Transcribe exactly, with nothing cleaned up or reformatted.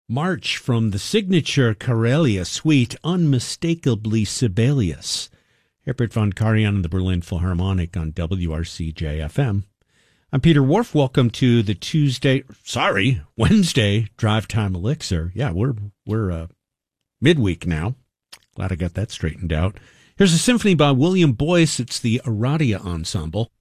March from the signature Karelia suite, unmistakably Sibelius. Herbert von Karajan and the Berlin Philharmonic on W R C J F M. I'm Peter Whorf. Welcome to the Tuesday, sorry, Wednesday Drive Time Elixir. Yeah, we're we're uh, midweek now. Glad I got that straightened out. Here's a symphony by William Boyce. It's the Aradia Ensemble.